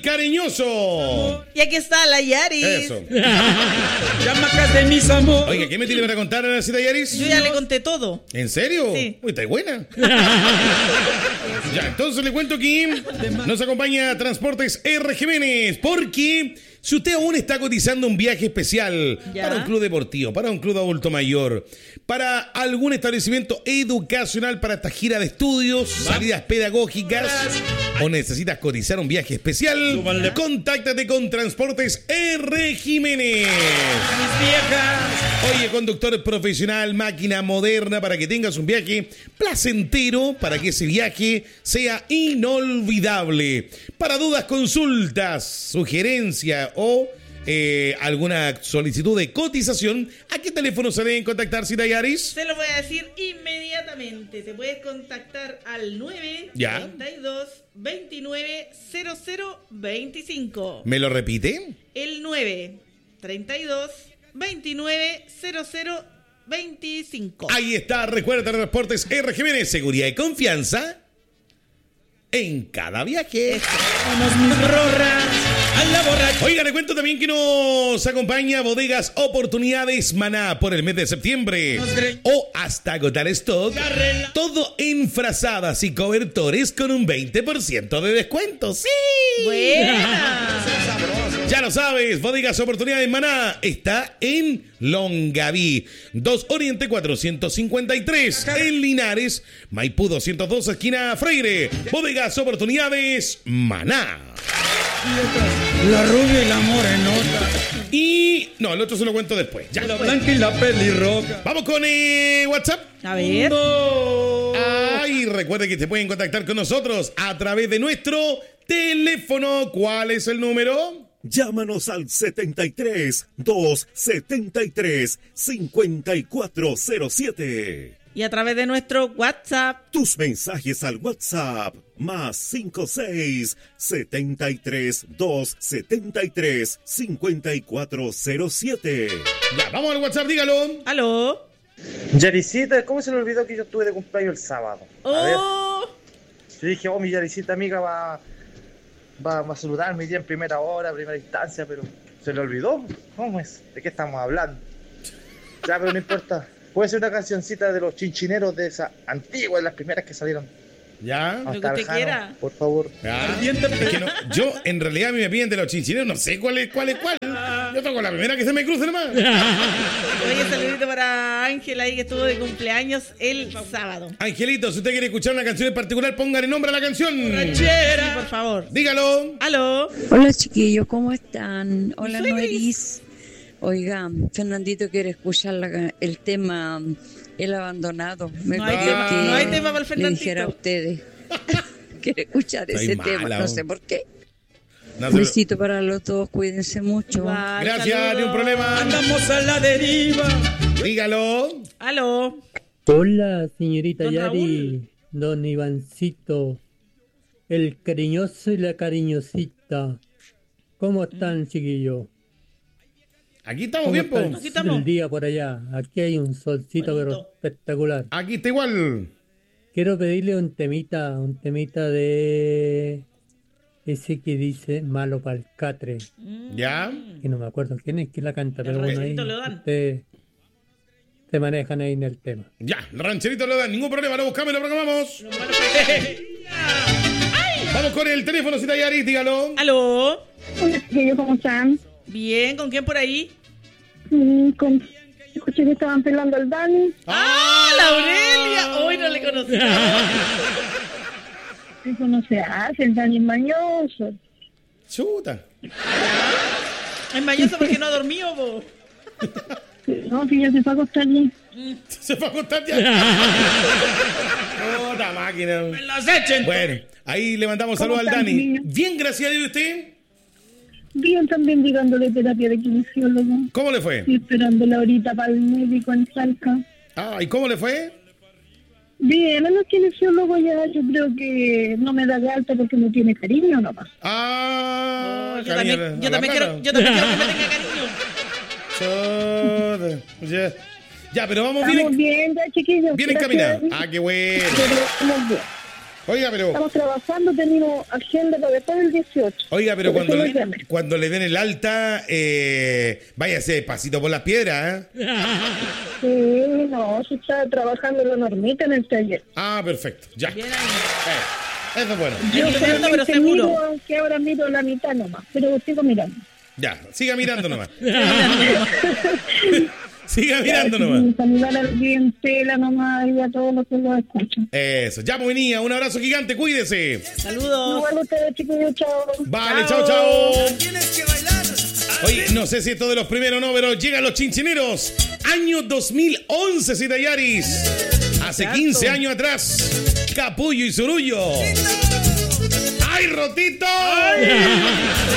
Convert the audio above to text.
cariñoso. Y aquí está la Yaris. Eso. Llamacas de mis amores. Oiga, ¿qué me tiene para contar a la cita, Yaris? Yo ya le conté todo. ¿En serio? Sí. Uy, está buena. Ya, entonces le cuento que nos acompaña Transportes R. Jiménez, porque si usted aún está cotizando un viaje especial para un club deportivo, para un club de adulto mayor, para algún establecimiento educacional, para esta gira de estudios, salidas pedagógicas, o necesitas cotizar un viaje especial, contáctate con Transportes R. Jiménez. Mis viejas. Oye, conductor profesional, máquina moderna para que tengas un viaje placentero, para que ese viaje sea inolvidable. Para dudas, consultas, sugerencia o alguna solicitud de cotización, ¿a qué teléfono se deben contactar, Cita Yaris? Se lo voy a decir inmediatamente. Te puedes contactar al 932 29 00 25. ¿Me lo repite? El 932 29 00 25. Ahí está, recuerda Transportes R. Jiménez, seguridad y confianza en cada viaje. Vamos mis rorras a la borracha. Oiga, le cuento también que nos acompaña Bodegas Oportunidades Maná por el mes de septiembre. O hasta agotar stock. Todo en frazadas y cobertores con un 20% de descuento. ¡Sí! Buena. Ya lo sabes, Bodegas Oportunidades Maná está en Longaví, 2 Oriente 453, en Linares, Maipú 202, esquina Freire. Bodegas Oportunidades Maná. La rubia y la morenota. Y no, el otro se lo cuento después. Ya. La blanca y la pelirroja. Vamos con WhatsApp. A ver. Ay, recuerde que te pueden contactar con nosotros a través de nuestro teléfono. ¿Cuál es el número? Llámanos al 73 273 5407. Y a través de nuestro WhatsApp. Tus mensajes al WhatsApp más 56 73 273 5407. Ya, vamos al WhatsApp, dígalo. ¿Aló? Yarisita, ¿cómo se le olvidó que yo estuve de cumpleaños el sábado? A ver, Oh. yo dije, mi Yarisita amiga va a saludarme día en primera hora, primera instancia, pero se le olvidó. ¿Cómo es? ¿De qué estamos hablando? Ya, pero no importa. Puede ser una cancioncita de los chinchineros de esa antigua, de las primeras que salieron. Ya. Lo que usted quiera. Por favor. Ya. Es que no, yo, en realidad, a mí me piden de los chinchineros, no sé cuál es cuál. Yo toco la primera que se me cruce nomás. Oye, saludito para Ángela ahí que estuvo de cumpleaños el sábado. Angelito, si usted quiere escuchar una canción en particular, póngale nombre a la canción. Sí, por favor. Dígalo. ¿Aló? Hola chiquillos, ¿cómo están? Hola Soy Noeris. Oiga, Fernandito quiere escuchar el tema El Abandonado. Me No hay pidió tema, que no hay tema para el le Fernandito. dijera a ustedes. Quiere escuchar Estoy ese mala, tema, no vos. sé por qué. No, Un besito para los dos, cuídense mucho. Igual, gracias, saludos. ni un problema. Andamos a la deriva. Dígalo. ¿Aló? Hola, señorita Don Yari, Raúl. don Ivancito, el cariñoso y la cariñosita. ¿Cómo están, chiquillos? Aquí estamos ¿Cómo bien, está po. Aquí estamos. el día por allá? Aquí hay un solcito, pero Bonito. espectacular. Aquí está igual. Quiero pedirle un temita de ese que dice Malo pa'l Catre, Ya. que no me acuerdo quién es que la canta, pero bueno, ahí Rancherito Leodán. ustedes se manejan ahí en el tema. Ya. El rancherito lo da. Ningún problema. Lo buscamos y lo programamos. Vamos con el teléfono, Cita Yaris. Dígalo. ¿Aló? Hola, chiquillos, ¿cómo están? Bien, ¿con quién por ahí? Escuché que estaban pelando al Dani. ¡Ah, la Aurelia! Hoy no le conocí. Eso no se hace, el Dani es mañoso. Chuta. Es mañoso porque no ha dormido, po. No, que ya se fue a acostar bien. Se fue a acostar ya. Puta máquina. ¡Me las echen! Bueno, ahí le mandamos ¿Cómo saludos al están, Dani. niños? Bien, gracias a Dios. ¿Y usted? Bien, también llegándole terapia de kinesiólogo. ¿Cómo le fue? Estoy esperándola ahorita para el médico en Salca. Ah, ¿y cómo le fue? Bien, a los kinesiólogos ya yo creo que no me da de alta porque no tiene cariño nomás. Ah, Yo cariño, también, a yo la también plata. quiero, yo también quiero que me tenga cariño. Chuta. Ya, pero vamos Estamos bien, bien, ya chiquillos. bien Gracias. encaminados. Ah, qué bueno. Estamos bien. Oiga, pero... Estamos trabajando, tenemos agenda para después del 18. Oiga, pero cuando le den el alta, váyase pasito por las piedras, ¿eh? Sí, no, se está trabajando la normita en el taller. Ah, perfecto, ya. Bien ahí. Eso es bueno. Yo solamente miro, aunque ahora miro la mitad nomás, pero sigo mirando. Ya, siga mirando nomás. Siga mirando nomás. Saludar al clientela nomás y a todos los que lo escuchan. Eso, ya pues venía, un abrazo gigante, cuídese. Saludos. Igual ustedes, chiquillos, chao. Vale, chao. Tienes que bailar. Oye, no sé si esto de los primeros o no, pero llegan los chinchineros. Año 2011, Cita Yaris. Hace 15 años atrás. Capullo y Surullo. ¡Ay, Rotito! ¡Ay!